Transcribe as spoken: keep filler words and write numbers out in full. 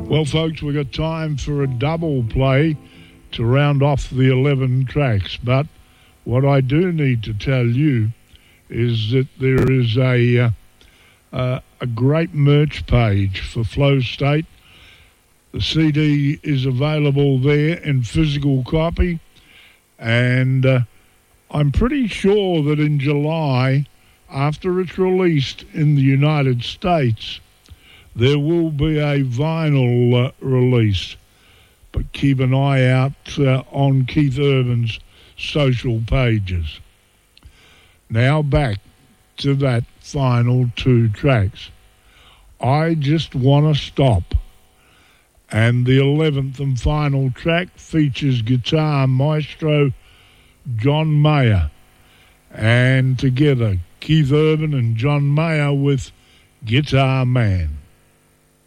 Well, folks, we've got time for a double play to round off the eleven tracks. But what I do need to tell you is that there is a uh, uh, a great merch page for Flow State. The C D is available there in physical copy, and uh, I'm pretty sure that in July, after it's released in the United States, there will be a vinyl uh, release. But keep an eye out uh, on Keith Urban's social pages. Now back to that final two tracks. I Just Wanna Stop. And the eleventh and final track features guitar maestro John Mayer. And together, Keith Urban and John Mayer with Guitar Man.